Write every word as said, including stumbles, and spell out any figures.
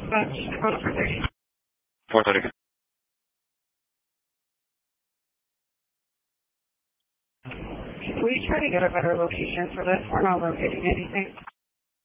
Dispatch, code for thirty. four thirty. We try to get a better location for this. We're not locating anything.